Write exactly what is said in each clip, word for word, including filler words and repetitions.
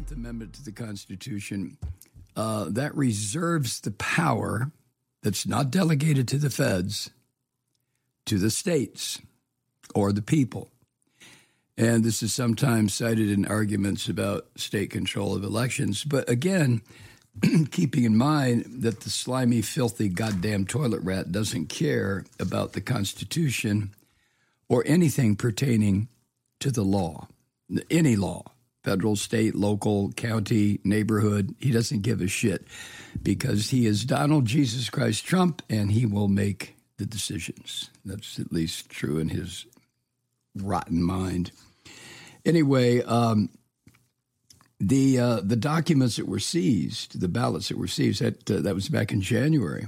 tenth Amendment to the Constitution, uh, that reserves the power that's not delegated to the feds to the states or the people. And this is sometimes cited in arguments about state control of elections. But again, keeping in mind that the slimy, filthy, goddamn toilet rat doesn't care about the Constitution or anything pertaining to the law, any law, federal, state, local, county, neighborhood. He doesn't give a shit because he is Donald Jesus Christ Trump and he will make the decisions. That's at least true in his rotten mind. Anyway, um, the uh, the documents that were seized, the ballots that were seized, that uh, that was back in January,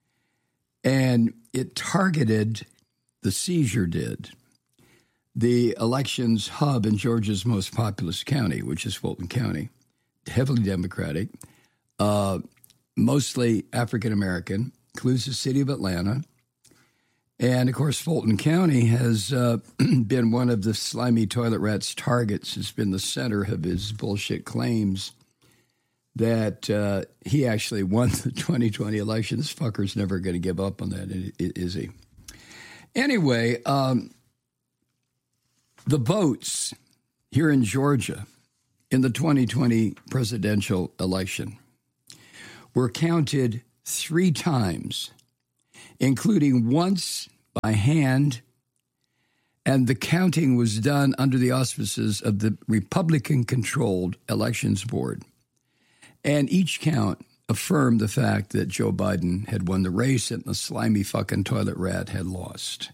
and it targeted, the seizure did, the elections hub in Georgia's most populous county, which is Fulton County, heavily Democratic, uh, mostly African American, includes the city of Atlanta. And, of course, Fulton County has uh, been one of the slimy toilet rat's targets. It's been the center of his bullshit claims that uh, he actually won the twenty twenty election. This fucker's never going to give up on that, is he? Anyway, um, the votes here in Georgia in the twenty twenty presidential election were counted three times, including once by hand, and the counting was done under the auspices of the Republican-controlled Elections Board. And each count affirmed the fact that Joe Biden had won the race and the slimy fucking toilet rat had lost.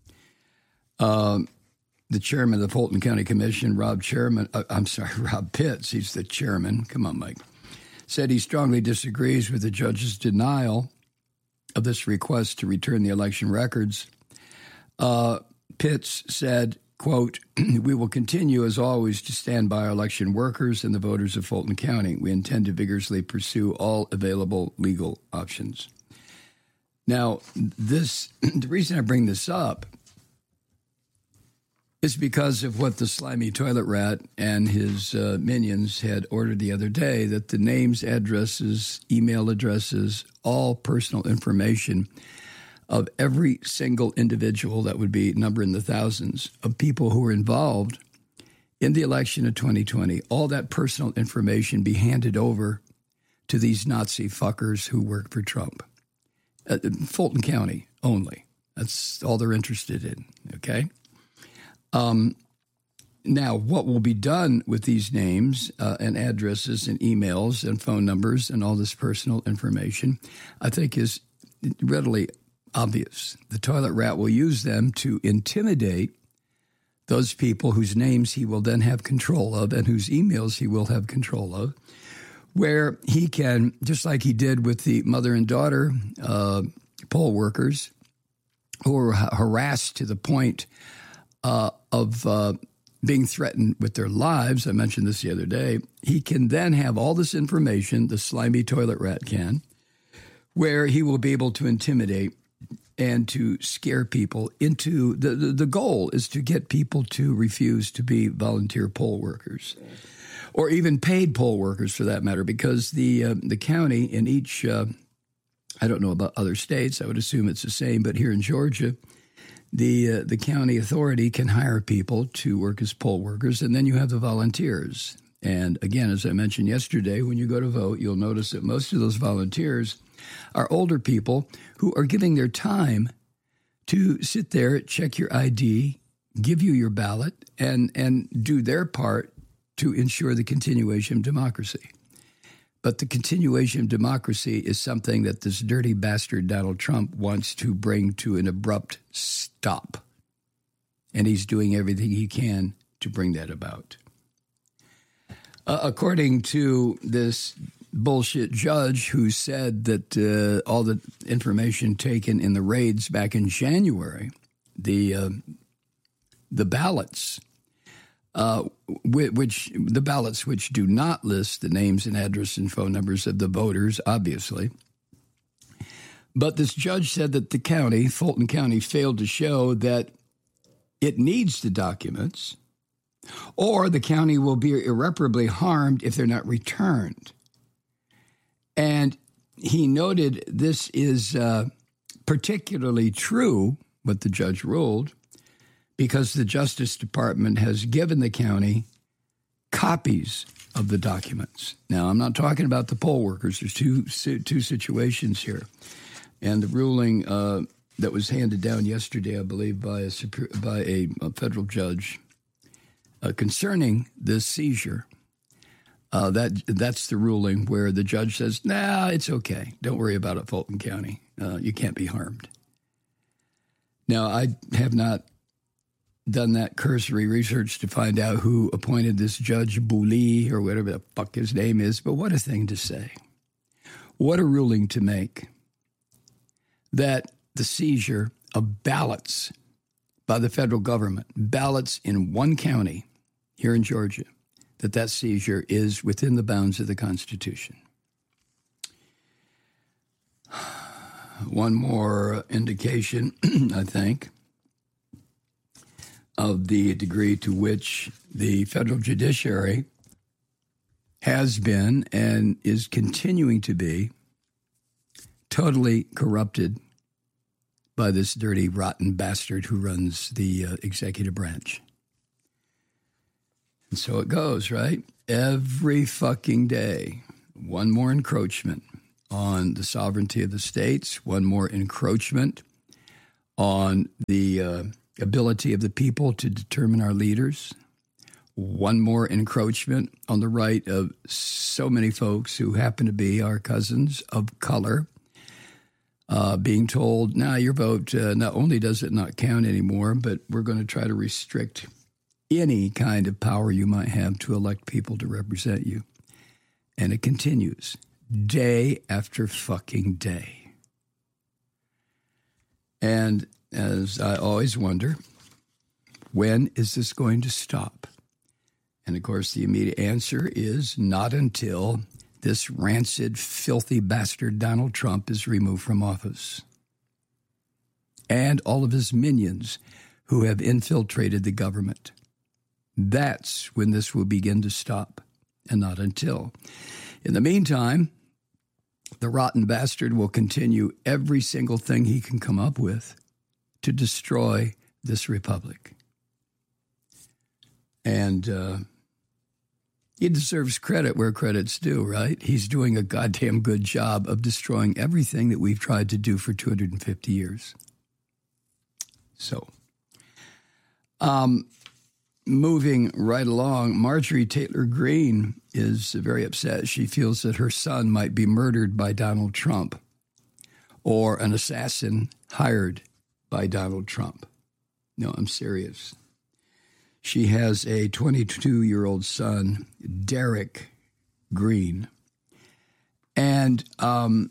Um, the chairman of the Fulton County Commission, Rob Chairman, uh, I'm sorry, Rob Pitts, he's the chairman, come on, Mike, said he strongly disagrees with the judge's denial of this request to return the election records. Uh, Pitts said, quote, "We will continue, as always, to stand by our election workers and the voters of Fulton County. We intend to vigorously pursue all available legal options." Now, this the reason I bring this up is because of what the slimy toilet rat and his uh, minions had ordered the other day, that the names, addresses, email addresses, all personal information of every single individual, that would be number in the thousands, of people who were involved in the election of twenty twenty, all that personal information be handed over to these Nazi fuckers who work for Trump. Uh, Fulton County only. That's all they're interested in, okay? Um, now, what will be done with these names uh, and addresses and emails and phone numbers and all this personal information, I think is readily obvious. The toilet rat will use them to intimidate those people whose names he will then have control of and whose emails he will have control of, where he can, just like he did with the mother and daughter uh, poll workers who were harassed to the point Uh, of uh, being threatened with their lives. I mentioned this the other day. He can then have all this information, the slimy toilet rat can, where he will be able to intimidate and to scare people into, the, the, the goal is to get people to refuse to be volunteer poll workers or even paid poll workers for that matter, because the, uh, the county in each, uh, I don't know about other states, I would assume it's the same, but here in Georgia, The uh, the county authority can hire people to work as poll workers, and then you have the volunteers. And again, as I mentioned yesterday, when you go to vote, you'll notice that most of those volunteers are older people who are giving their time to sit there, check your I D, give you your ballot, and, and do their part to ensure the continuation of democracy. But the continuation of democracy is something that this dirty bastard Donald Trump wants to bring to an abrupt stop. And he's doing everything he can to bring that about. Uh, according to this bullshit judge who said that uh, all the information taken in the raids back in January, the uh, the ballots, Uh, which the ballots which do not list the names and address and phone numbers of the voters, obviously. But this judge said that the county, Fulton County, failed to show that it needs the documents or the county will be irreparably harmed if they're not returned. And he noted this is uh, particularly true, what the judge ruled, because the Justice Department has given the county copies of the documents. Now, I'm not talking about the poll workers. There's two two situations here. And the ruling uh, that was handed down yesterday, I believe, by a, by a, a federal judge uh, concerning this seizure, uh, that that's the ruling where the judge says, nah, it's okay. Don't worry about it, Fulton County. Uh, you can't be harmed. Now, I have not done that cursory research to find out who appointed this Judge Booley or whatever the fuck his name is, but what a thing to say. What a ruling to make. That the seizure of ballots by the federal government, ballots in one county here in Georgia, that that seizure is within the bounds of the Constitution. One more indication, I think, of the degree to which the federal judiciary has been and is continuing to be totally corrupted by this dirty, rotten bastard who runs the uh, executive branch. And so it goes, right? Every fucking day, one more encroachment on the sovereignty of the states, one more encroachment on the uh, ability of the people to determine our leaders, one more encroachment on the right of so many folks who happen to be our cousins of color, uh, being told, now nah, your vote, uh, not only does it not count anymore, but we're going to try to restrict any kind of power you might have to elect people to represent you. And it continues day after fucking day. And as I always wonder, when is this going to stop? And of course, the immediate answer is not until this rancid, filthy bastard Donald Trump is removed from office. And all of his minions who have infiltrated the government. That's when this will begin to stop, and not until. In the meantime, the rotten bastard will continue every single thing he can come up with to destroy this republic. And uh, he deserves credit where credit's due, right? He's doing a goddamn good job of destroying everything that we've tried to do for two hundred fifty years. So, um, moving right along, Marjorie Taylor Greene is very upset. She feels that her son might be murdered by Donald Trump or an assassin hired by Donald Trump. No, I'm serious. She has a twenty-two-year-old son, Derek Greene, and um,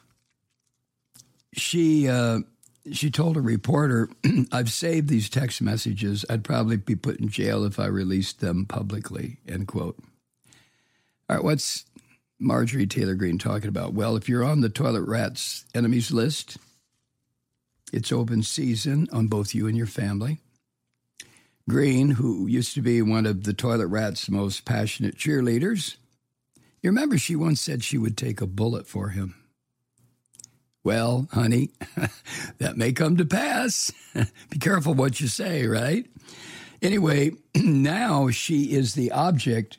she uh, she told a reporter, "I've saved these text messages. I'd probably be put in jail if I released them publicly." End quote. All right, what's Marjorie Taylor Greene talking about? Well, if you're on the Toilet Rats enemies list, it's open season on both you and your family. Greene, who used to be one of the Toilet Rat's most passionate cheerleaders, you remember she once said she would take a bullet for him. Well, honey, that may come to pass. Be careful what you say, right? Anyway, now she is the object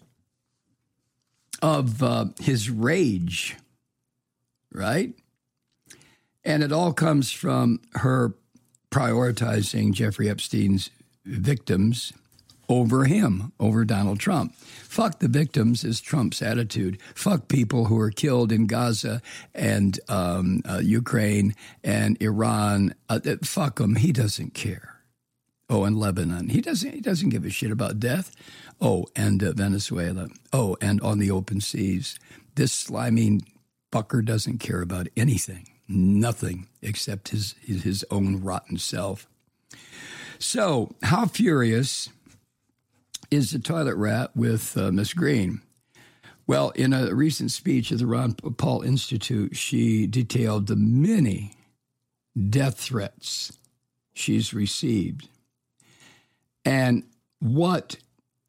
of uh, his rage, right? And it all comes from her prioritizing Jeffrey Epstein's victims over him, over Donald Trump. Fuck the victims is Trump's attitude. Fuck people who are killed in Gaza and um, uh, Ukraine and Iran. Uh, fuck them. He doesn't care. Oh, and Lebanon. He doesn't. He doesn't give a shit about death. Oh, and uh, Venezuela. Oh, and on the open seas. This slimy fucker doesn't care about anything. Nothing except his, his his own rotten self. So, how furious is the toilet rat with uh, Miss Greene? Well, in a recent speech at the Ron Paul Institute, she detailed the many death threats she's received and what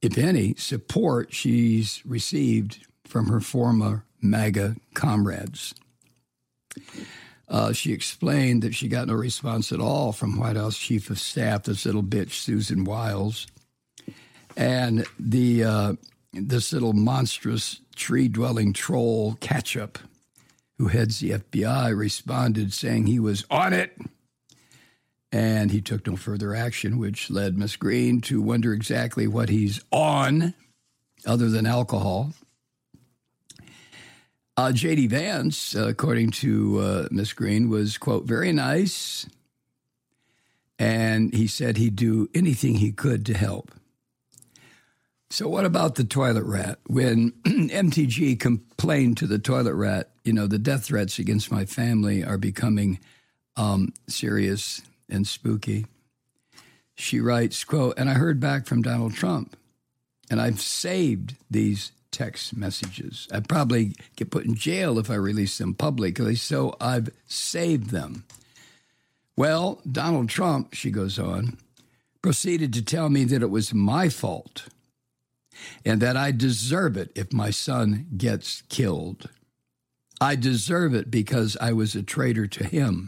if any, support she's received from her former MAGA comrades. Uh, she explained that she got no response at all from White House Chief of Staff, this little bitch, Susan Wiles. And the uh, this little monstrous tree-dwelling troll, Ketchup, who heads the F B I, responded saying he was on it. And he took no further action, which led Miss Green to wonder exactly what he's on, other than alcohol. Uh, J D. Vance, uh, according to uh, Miss Green, was, quote, very nice. And he said he'd do anything he could to help. So what about the toilet rat? When M T G complained to the toilet rat, you know, the death threats against my family are becoming um, serious and spooky. She writes, quote, and I heard back from Donald Trump, and I've saved these text messages. I'd probably get put in jail if I release them publicly, so I've saved them. Well, Donald Trump, she goes on, proceeded to tell me that it was my fault and that I deserve it if my son gets killed. I deserve it because I was a traitor to him.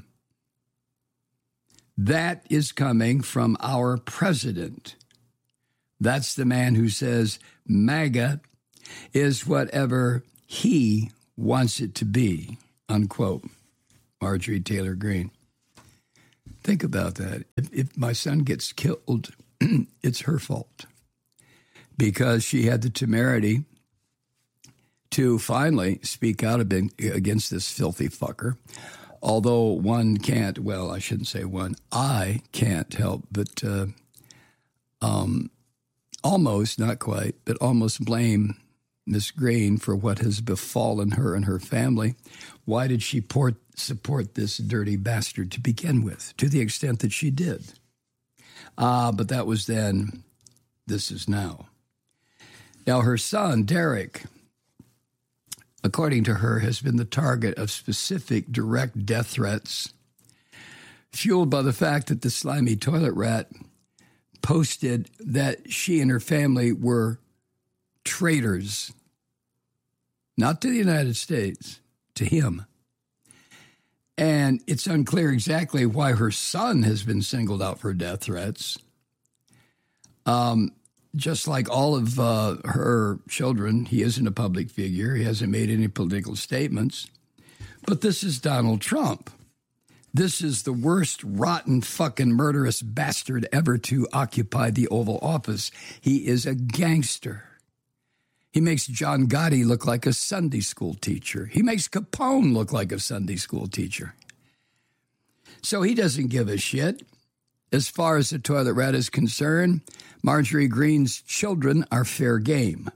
That is coming from our president. That's the man who says MAGA is whatever he wants it to be, unquote. Marjorie Taylor Greene. Think about that. If, if my son gets killed, it's her fault because she had the temerity to finally speak out against this filthy fucker. Although one can't, well, I shouldn't say one, I can't help but uh, um, almost, not quite, but almost blame Miss Green for what has befallen her and her family. Why did she port, support this dirty bastard to begin with, to the extent that she did? Ah, uh, but that was then. This is now. Now, her son, Derek, according to her, has been the target of specific direct death threats, fueled by the fact that the slimy toilet rat posted that she and her family were traitors, not to the United States, to him. And it's unclear exactly why her son has been singled out for death threats. Um, just like all of uh, her children, he isn't a public figure. He hasn't made any political statements. But this is Donald Trump. This is the worst, rotten, fucking murderous bastard ever to occupy the Oval Office. He is a gangster. He makes John Gotti look like a Sunday school teacher. He makes Capone look like a Sunday school teacher. So he doesn't give a shit. As far as the toilet rat is concerned, Marjorie Greene's children are fair game.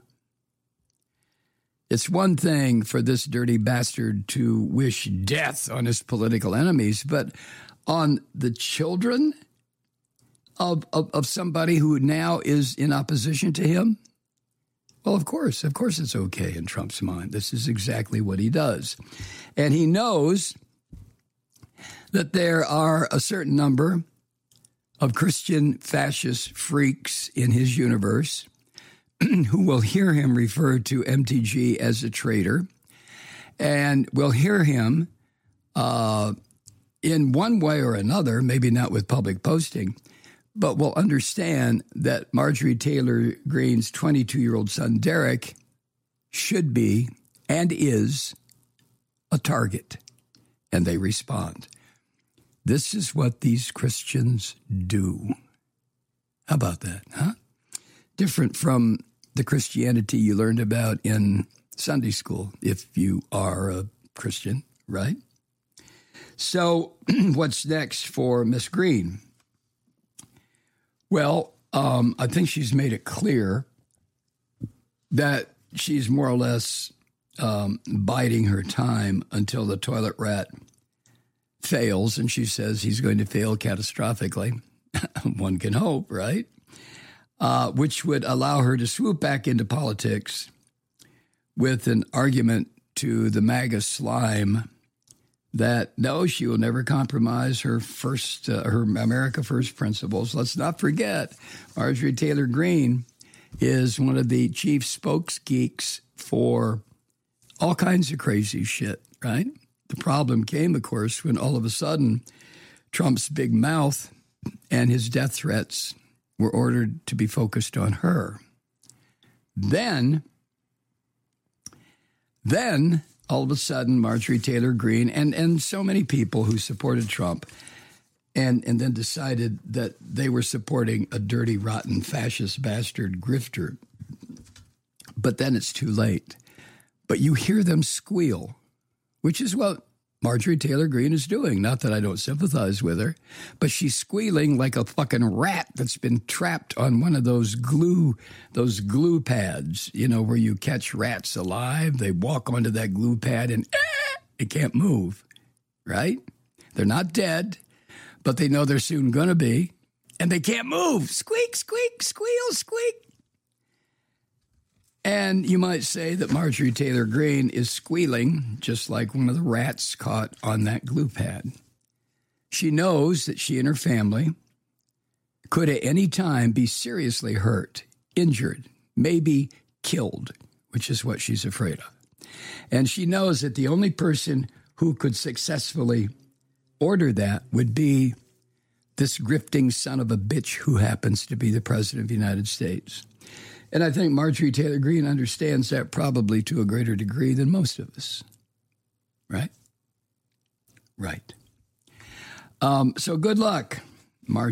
It's one thing for this dirty bastard to wish death on his political enemies, but on the children of, of, of somebody who now is in opposition to him? Well, of course, of course it's okay in Trump's mind. This is exactly what he does. And he knows that there are a certain number of Christian fascist freaks in his universe who will hear him refer to M T G as a traitor and will hear him uh, in one way or another, maybe not with public posting, but will understand that Marjorie Taylor Greene's twenty-two-year-old son, Derek, should be and is a target. And they respond. This is what these Christians do. How about that, huh? Different from the Christianity you learned about in Sunday school, if you are a Christian, right? So what's next for Miss Greene? Well, um, I think she's made it clear that she's more or less um, biding her time until the toilet rat fails, and she says he's going to fail catastrophically. One can hope, right? Uh, which would allow her to swoop back into politics with an argument to the MAGA slime that, no, she will never compromise her first, uh, her America First principles. Let's not forget, Marjorie Taylor Greene is one of the chief spokesgeeks for all kinds of crazy shit, right? The problem came, of course, when all of a sudden Trump's big mouth and his death threats were ordered to be focused on her. Then, then all of a sudden, Marjorie Taylor Greene and, and so many people who supported Trump and, and then decided that they were supporting a dirty, rotten, fascist bastard grifter. But then it's too late. But you hear them squeal, which is what Marjorie Taylor Greene is doing. Not that I don't sympathize with her, but she's squealing like a fucking rat that's been trapped on one of those glue, those glue pads, you know, where you catch rats alive. They walk onto that glue pad and eh, it can't move, right? They're not dead, but they know they're soon going to be, and they can't move. Squeak, squeak, squeal, squeak. And you might say that Marjorie Taylor Greene is squealing just like one of the rats caught on that glue pad. She knows that she and her family could at any time be seriously hurt, injured, maybe killed, which is what she's afraid of. And she knows that the only person who could successfully order that would be this grifting son of a bitch who happens to be the president of the United States. And I think Marjorie Taylor Greene understands that probably to a greater degree than most of us. Right? Right. Um, so good luck, Marjorie.